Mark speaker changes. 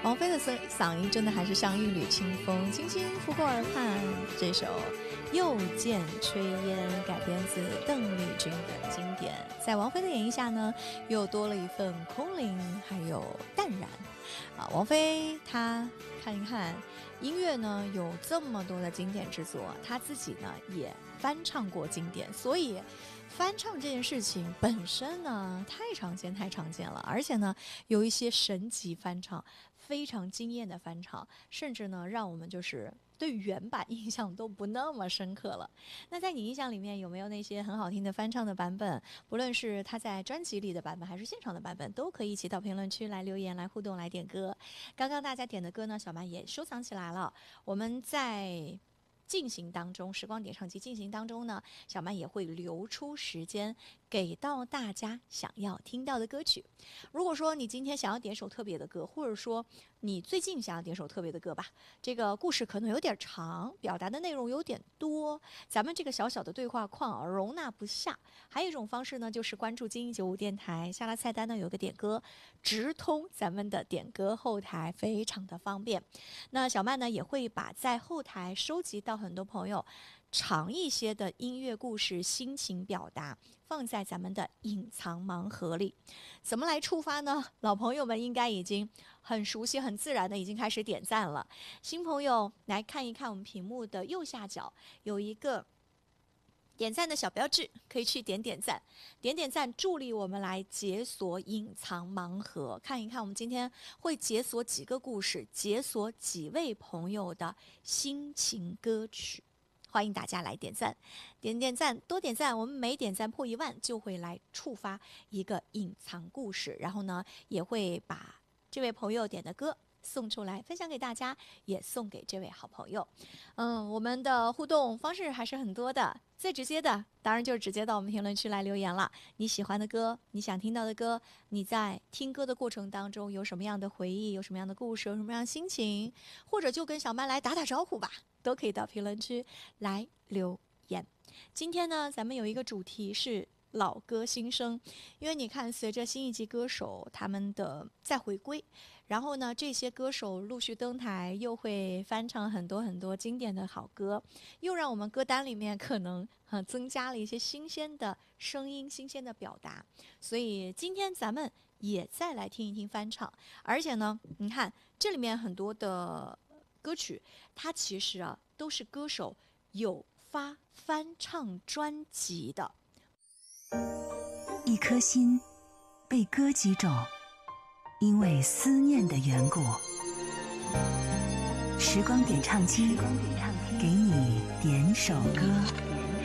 Speaker 1: 王菲的嗓音真的还是像一缕清风，轻轻拂过耳畔。这首《又见炊烟》改编自邓丽君的经典，在王菲的演绎下呢，又多了一份空灵，还有淡然。王菲她看一看音乐呢，有这么多的经典之作，她自己呢也翻唱过经典，所以翻唱这件事情本身呢太常见了，而且呢有一些神级翻唱，非常惊艳的翻唱，甚至呢让我们就是对原版印象都不那么深刻了。那在你印象里面有没有那些很好听的翻唱的版本？不论是他在专辑里的版本还是现场的版本，都可以一起到评论区来留言、来互动、来点歌。刚刚大家点的歌呢，小曼也收藏起来了。我们在进行当中，时光点唱机进行当中呢，小曼也会留出时间给到大家想要听到的歌曲。如果说你今天想要点首特别的歌，或者说你最近想要点首特别的歌吧，这个故事可能有点长，表达的内容有点多，咱们这个小小的对话框容纳不下。还有一种方式呢，就是关注精英95电台，下拉菜单呢有个点歌，直通咱们的点歌后台，非常的方便。那小曼呢也会把在后台收集到很多朋友长一些的音乐故事、心情表达，放在咱们的隐藏盲盒里。怎么来触发呢？老朋友们应该已经很熟悉、很自然的已经开始点赞了。新朋友来看一看我们屏幕的右下角有一个点赞的小标志，可以去点赞，点赞助力我们来解锁隐藏盲盒，看一看我们今天会解锁几个故事，解锁几位朋友的心情歌曲。欢迎大家来点赞，点赞，多点赞，我们每点赞破1万就会来触发一个隐藏故事，然后呢也会把这位朋友点的歌送出来分享给大家，也送给这位好朋友。我们的互动方式还是很多的，最直接的当然就是直接到我们评论区来留言了。你喜欢的歌，你想听到的歌，你在听歌的过程当中有什么样的回忆，有什么样的故事，有什么样的心情，或者就跟小曼来打打招呼吧，都可以到评论区来留言。今天呢咱们有一个主题是老歌新生，因为你看随着新一季歌手他们的再回归，然后呢这些歌手陆续登台，又会翻唱很多经典的好歌，又让我们歌单里面可能增加了一些新鲜的声音、新鲜的表达。所以今天咱们也再来听一听翻唱，而且呢你看这里面很多的歌曲它其实都是歌手有发翻唱专辑的。
Speaker 2: 一颗心被歌击中，因为思念的缘故。时光点唱机，给你点首歌。